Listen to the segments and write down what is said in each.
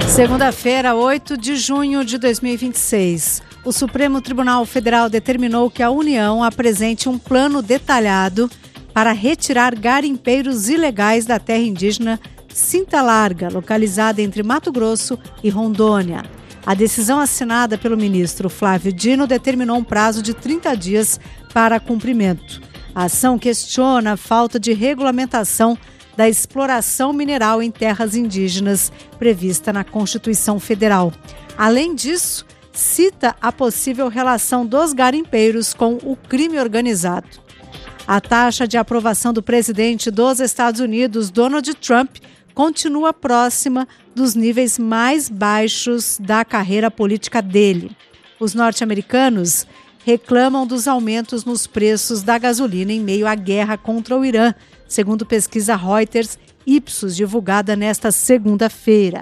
Segunda-feira, 8 de junho de 2026. O Supremo Tribunal Federal determinou que a União apresente um plano detalhado para retirar garimpeiros ilegais da terra indígena Cinta Larga, localizada entre Mato Grosso e Rondônia. A decisão assinada pelo ministro Flávio Dino determinou um prazo de 30 dias para cumprimento. A ação questiona a falta de regulamentação da exploração mineral em terras indígenas prevista na Constituição Federal. Além disso, cita a possível relação dos garimpeiros com o crime organizado. A taxa de aprovação do presidente dos Estados Unidos, Donald Trump, continua próxima dos níveis mais baixos da carreira política dele. Os norte-americanos reclamam dos aumentos nos preços da gasolina em meio à guerra contra o Irã, segundo pesquisa Reuters Ipsos, divulgada nesta segunda-feira.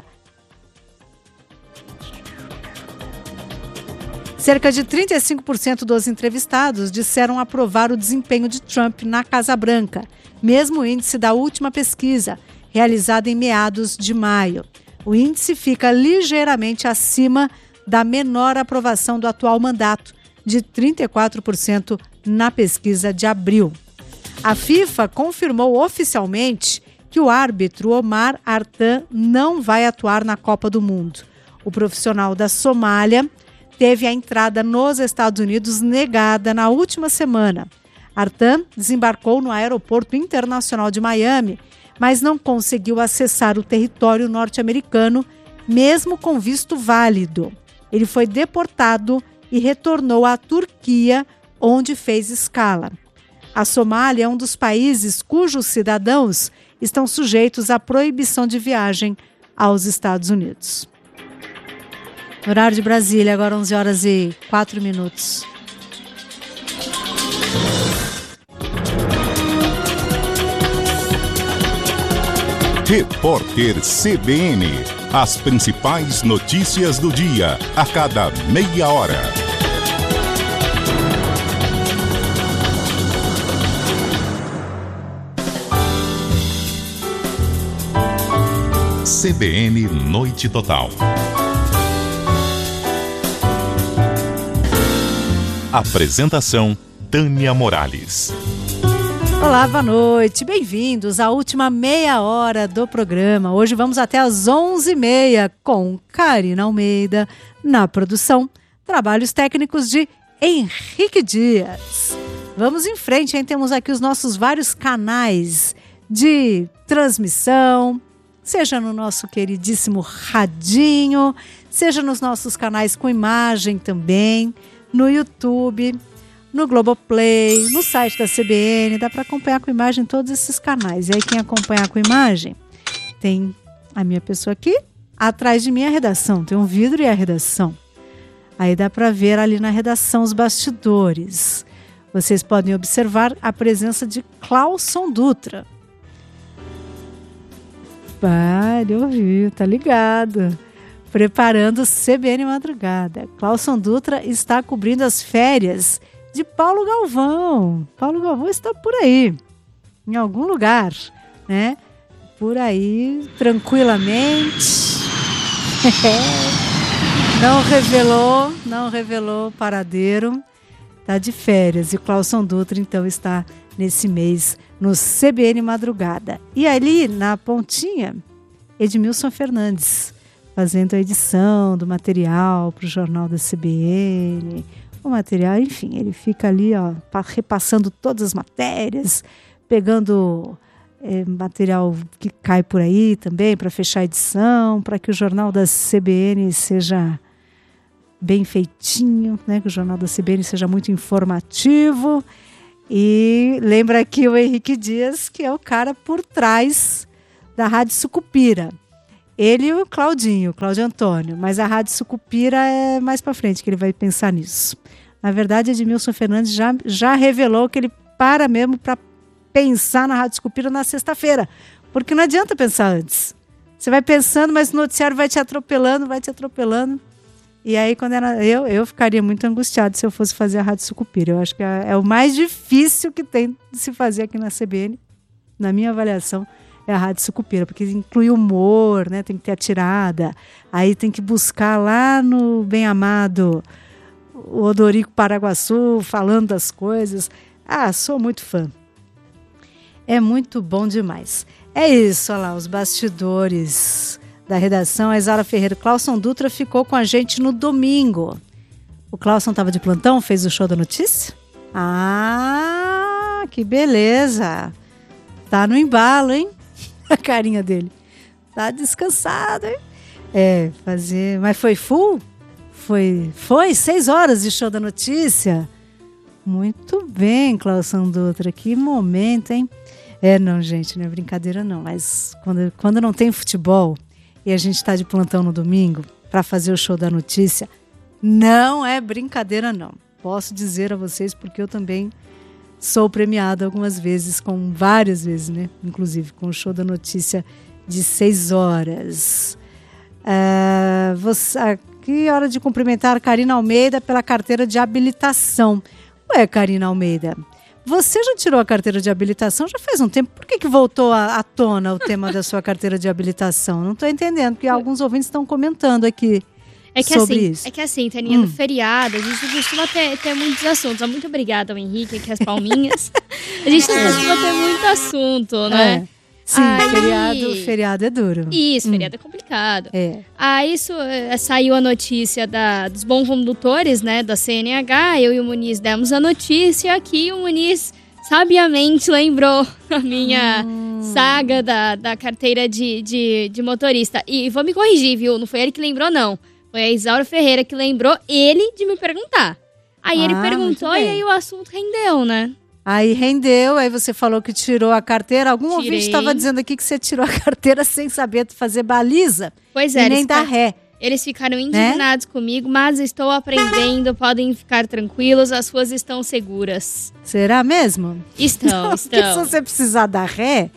Cerca de 35% dos entrevistados disseram aprovar o desempenho de Trump na Casa Branca, mesmo índice da última pesquisa, realizada em meados de maio. O índice fica ligeiramente acima da menor aprovação do atual mandato, de 34% na pesquisa de abril. A FIFA confirmou oficialmente que o árbitro Omar Artan não vai atuar na Copa do Mundo. O profissional da Somália teve a entrada nos Estados Unidos negada na última semana. Artan desembarcou no Aeroporto Internacional de Miami, mas não conseguiu acessar o território norte-americano, mesmo com visto válido. Ele foi deportado e retornou à Turquia, onde fez escala. A Somália é um dos países cujos cidadãos estão sujeitos à proibição de viagem aos Estados Unidos. Horário de Brasília, agora 11h04. Repórter CBN. As principais notícias do dia, a cada meia hora. CBN Noite Total. Apresentação: Tânia Morales. Olá, boa noite. Bem-vindos à última meia hora do programa. Hoje vamos até às 11h30 com Karina Almeida na produção. Trabalhos técnicos de Henrique Dias. Vamos em frente, hein? Temos aqui os nossos vários canais de transmissão, seja no nosso queridíssimo radinho, seja nos nossos canais com imagem também, no YouTube, no Globoplay, no site da CBN, dá para acompanhar com imagem todos esses canais. E aí quem acompanhar com imagem, tem a minha pessoa aqui, atrás de mim a redação, tem um vidro e a redação. Aí dá para ver ali na redação os bastidores. Vocês podem observar a presença de Clauson Dutra. Ele ouviu, tá ligado. Preparando o CBN Madrugada. Clauson Dutra está cobrindo as férias de Paulo Galvão. Paulo Galvão está por aí, em algum lugar, né? Por aí, tranquilamente. Não revelou o paradeiro. Está de férias. E o Clauson Dutra, então, está nesse mês no CBN Madrugada. E ali, na pontinha, Edmilson Fernandes, fazendo a edição do material para o Jornal da CBN. O material, enfim, ele fica ali, ó, repassando todas as matérias, pegando material que cai por aí também para fechar a edição, para que o Jornal da CBN seja bem feitinho, né? Que o Jornal da CBN seja muito informativo. E lembra aqui o Henrique Dias, que é o cara por trás da Rádio Sucupira. Ele e o Cláudio Antônio, mas a Rádio Sucupira é mais para frente que ele vai pensar nisso. Na verdade, Edmilson Fernandes já revelou que ele para mesmo para pensar na Rádio Sucupira na sexta-feira, porque não adianta pensar antes. Você vai pensando, mas o noticiário vai te atropelando. E aí, quando era eu ficaria muito angustiado se eu fosse fazer a Rádio Sucupira. Eu acho que é o mais difícil que tem de se fazer aqui na CBN, na minha avaliação, é a Rádio Sucupira, porque inclui humor, né? Tem que ter a tirada. Aí tem que buscar lá no Bem Amado o Odorico Paraguaçu falando das coisas. Ah, sou muito fã. É muito bom demais. É isso, olha lá, os bastidores da redação. A Isaura Ferreira. Clauson Dutra ficou com a gente no domingo. O Clauson estava de plantão, fez o show da notícia? Ah, que beleza. Tá no embalo, hein? A carinha dele. Tá descansado, hein? Mas foi full? Foi 6 horas de show da notícia? Muito bem, Clauson Dutra. Que momento, hein? Não, gente, não é brincadeira não. Mas quando não tem futebol e a gente está de plantão no domingo para fazer o show da notícia, não é brincadeira não. Posso dizer a vocês porque eu também sou premiada algumas vezes, várias vezes, né? Inclusive com o show da notícia de 6 horas. Aqui é hora de cumprimentar a Karina Almeida pela carteira de habilitação. Ué, Karina Almeida, você já tirou a carteira de habilitação? Já faz um tempo. Por que voltou à tona o tema da sua carteira de habilitação? Não estou entendendo, porque alguns ouvintes estão comentando aqui. É que assim, Taninha, no feriado, a gente não costuma ter muitos assuntos. Muito obrigada ao Henrique, aqui as palminhas. A gente não costuma ter muito assunto, né? Sim, feriado é duro. Isso, feriado é complicado. Aí saiu a notícia dos bons condutores, né, da CNH. Eu e o Muniz demos a notícia que o Muniz sabiamente lembrou a minha saga da carteira de motorista. E vou me corrigir, viu? Não foi ele que lembrou, não. Foi a Isaura Ferreira que lembrou ele de me perguntar. Aí ele perguntou e aí o assunto rendeu, né? Aí rendeu, aí você falou que tirou a carteira. Algum ouvinte estava dizendo aqui que você tirou a carteira sem saber fazer baliza. Pois é. E nem dar ré. Eles ficaram indignados comigo, mas estou aprendendo, podem ficar tranquilos, as ruas estão seguras. Será mesmo? Estão. Porque se você precisar dar ré...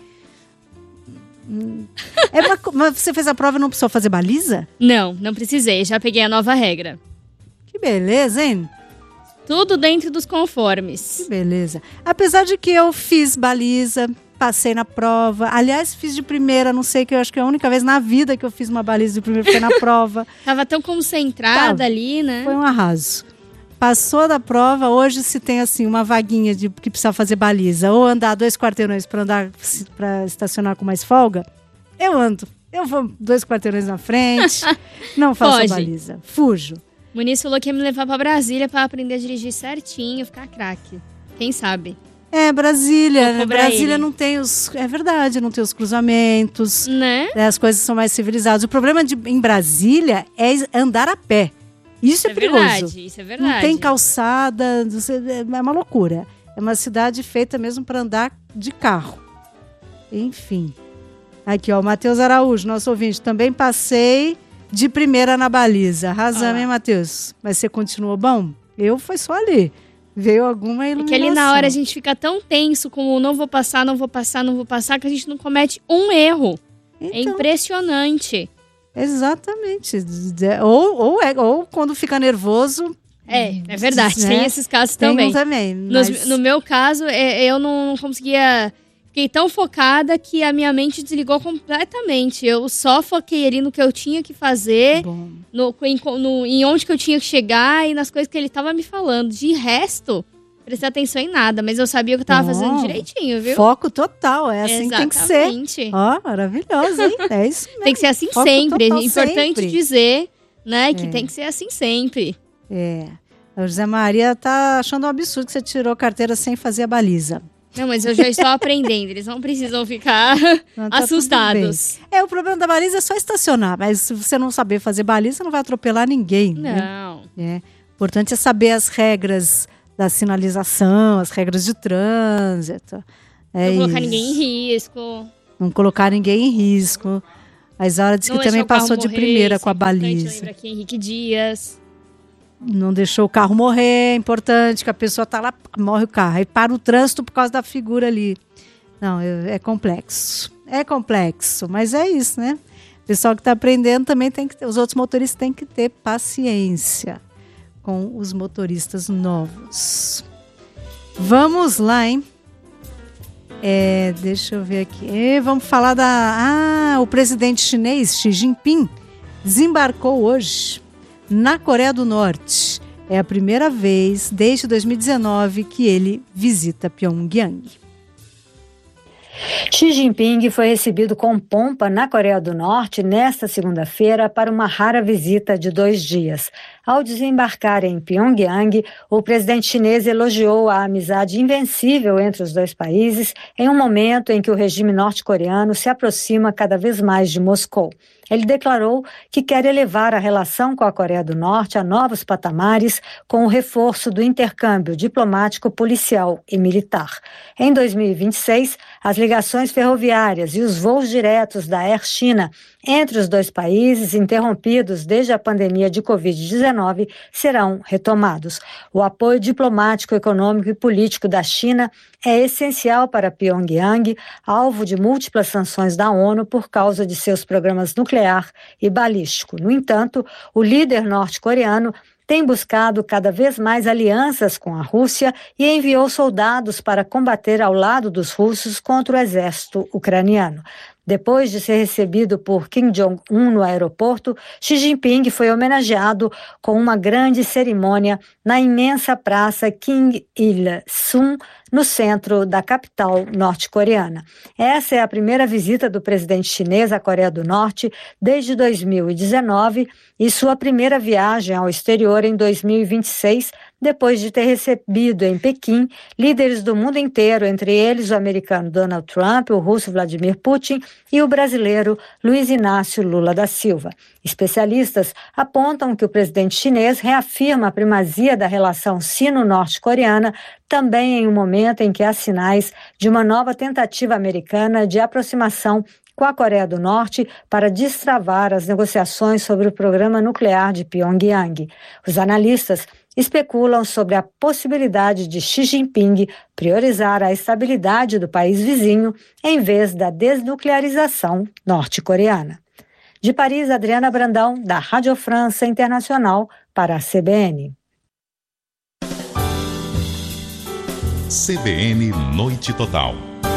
Mas você fez a prova e não precisou fazer baliza? Não precisei, já peguei a nova regra. Que beleza, hein? Tudo dentro dos conformes. Que beleza. Apesar de que eu fiz baliza, passei na prova. Aliás, fiz de primeira, não sei, que eu acho que é a única vez na vida que eu fiz uma baliza de primeira, foi na prova. Tava tão concentrada ali, né? Foi um arraso. Passou da prova, hoje se tem assim uma vaguinha de que precisa fazer baliza, ou andar 2 quarteirões para estacionar com mais folga, eu ando. Eu vou 2 quarteirões na frente, não faço a baliza, fujo. Muniz falou que ia me levar pra Brasília pra aprender a dirigir certinho, ficar craque. Quem sabe? Brasília. Brasília não tem os... É verdade, não tem os cruzamentos. Né? As coisas são mais civilizadas. O problema em Brasília é andar a pé. Isso é perigoso. Isso é verdade. Não tem calçada, é uma loucura. É uma cidade feita mesmo para andar de carro. Enfim. Aqui, ó, o Matheus Araújo, nosso ouvinte. Também passei de primeira na baliza. Arrasamos, hein, Matheus? Mas você continuou bom? Eu foi só ali. Veio alguma iluminação. Porque ali na hora a gente fica tão tenso como não vou passar, que a gente não comete um erro. Então, é impressionante. Exatamente. Ou quando fica nervoso... É verdade. Né? Tem esses casos também. Mas... No meu caso, eu não conseguia... Fiquei tão focada que a minha mente desligou completamente. Eu só foquei ali no que eu tinha que fazer, em onde que eu tinha que chegar e nas coisas que ele estava me falando. De resto, prestei atenção em nada, mas eu sabia que eu estava fazendo direitinho, viu? Foco total, é assim que tem que ser. Ó, maravilhoso, hein? É isso mesmo. Tem que ser assim foco sempre. É importante dizer, né, que tem que ser assim sempre. A José Maria tá achando um absurdo que você tirou carteira sem fazer a baliza. Não, mas eu já estou aprendendo. Eles não precisam ficar assustados. O problema da baliza é só estacionar. Mas se você não saber fazer baliza, você não vai atropelar ninguém. Não. Né? O importante é saber as regras da sinalização, as regras de trânsito. Não colocar ninguém em risco. Não colocar ninguém em risco. A Isaura disse que também passou de primeira com a baliza. Lembra aqui Henrique Dias. Não deixou o carro morrer, é importante, que a pessoa tá lá, morre o carro. Aí para o trânsito por causa da figura ali. Não, é complexo. É complexo, mas é isso, né? O pessoal que está aprendendo também tem que ter, os outros motoristas têm que ter paciência com os motoristas novos. Vamos lá, hein? Deixa eu ver aqui. Vamos falar o presidente chinês Xi Jinping desembarcou hoje na Coreia do Norte. É a primeira vez desde 2019 que ele visita Pyongyang. Xi Jinping foi recebido com pompa na Coreia do Norte nesta segunda-feira para uma rara visita de 2 dias. Ao desembarcar em Pyongyang, o presidente chinês elogiou a amizade invencível entre os dois países em um momento em que o regime norte-coreano se aproxima cada vez mais de Moscou. Ele declarou que quer elevar a relação com a Coreia do Norte a novos patamares com o reforço do intercâmbio diplomático, policial e militar. Em 2026, as ligações ferroviárias e os voos diretos da Air China entre os dois países, interrompidos desde a pandemia de Covid-19, serão retomados. O apoio diplomático, econômico e político da China é essencial para Pyongyang, alvo de múltiplas sanções da ONU por causa de seus programas nuclear e balístico. No entanto, o líder norte-coreano tem buscado cada vez mais alianças com a Rússia e enviou soldados para combater ao lado dos russos contra o exército ucraniano. Depois de ser recebido por Kim Jong-un no aeroporto, Xi Jinping foi homenageado com uma grande cerimônia na imensa praça Kim Il-sung, no centro da capital norte-coreana. Essa é a primeira visita do presidente chinês à Coreia do Norte desde 2019 e sua primeira viagem ao exterior em 2026, depois de ter recebido em Pequim líderes do mundo inteiro, entre eles o americano Donald Trump, o russo Vladimir Putin e o brasileiro Luiz Inácio Lula da Silva. Especialistas apontam que o presidente chinês reafirma a primazia da relação sino-norte-coreana, também em um momento em que há sinais de uma nova tentativa americana de aproximação com a Coreia do Norte para destravar as negociações sobre o programa nuclear de Pyongyang. Os analistas especulam sobre a possibilidade de Xi Jinping priorizar a estabilidade do país vizinho em vez da desnuclearização norte-coreana. De Paris, Adriana Brandão, da Rádio França Internacional, para a CBN. CBN Noite Total.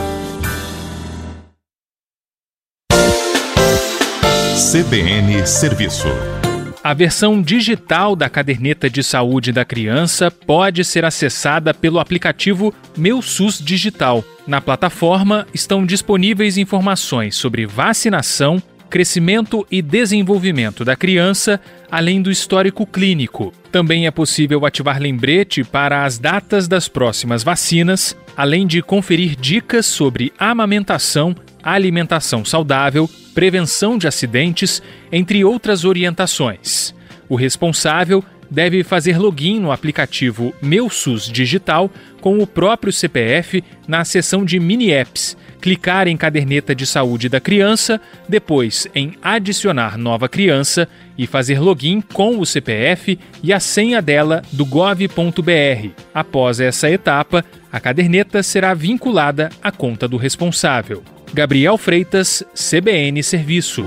CBN Serviço. A versão digital da caderneta de saúde da criança pode ser acessada pelo aplicativo Meu SUS Digital. Na plataforma estão disponíveis informações sobre vacinação, crescimento e desenvolvimento da criança, além do histórico clínico. Também é possível ativar lembrete para as datas das próximas vacinas, além de conferir dicas sobre amamentação, alimentação saudável, prevenção de acidentes, entre outras orientações. O responsável deve fazer login no aplicativo Meu SUS Digital com o próprio CPF na seção de mini-apps, clicar em caderneta de saúde da criança, depois em adicionar nova criança e fazer login com o CPF e a senha dela do gov.br. Após essa etapa, a caderneta será vinculada à conta do responsável. Gabriel Freitas, CBN Serviço.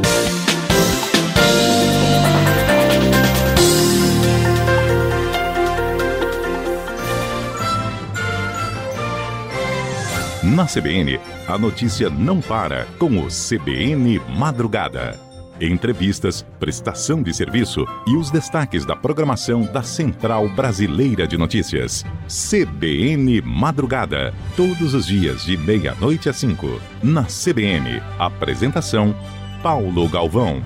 Na CBN, a notícia não para com o CBN Madrugada. Entrevistas, prestação de serviço e os destaques da programação da Central Brasileira de Notícias. CBN Madrugada, todos os dias de 00:30 às 5. Na CBN, apresentação Paulo Galvão.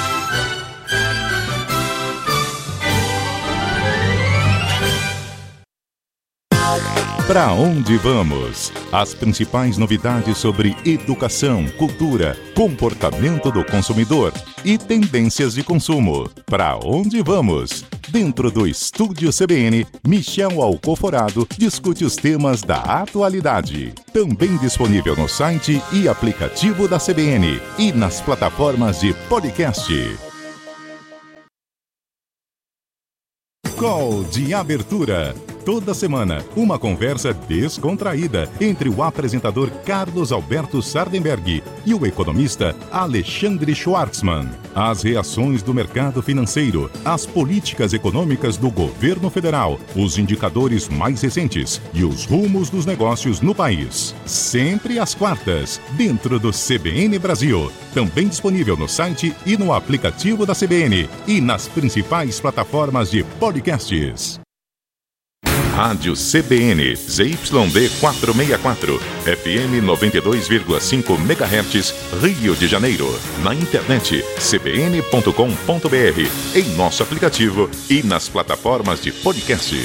Para onde vamos? As principais novidades sobre educação, cultura, comportamento do consumidor e tendências de consumo. Para onde vamos? Dentro do Estúdio CBN, Michel Alcoforado discute os temas da atualidade. Também disponível no site e aplicativo da CBN e nas plataformas de podcast. Call de abertura. toda semana, uma conversa descontraída entre o apresentador Carlos Alberto Sardenberg e o economista Alexandre Schwartzman. As reações do mercado financeiro, as políticas econômicas do governo federal, os indicadores mais recentes e os rumos dos negócios no país. Sempre às quartas, dentro do CBN Brasil. Também disponível no site e no aplicativo da CBN e nas principais plataformas de podcasts. Rádio CBN, ZYD 464, FM 92,5 MHz, Rio de Janeiro. Na internet, cbn.com.br, em nosso aplicativo e nas plataformas de podcast.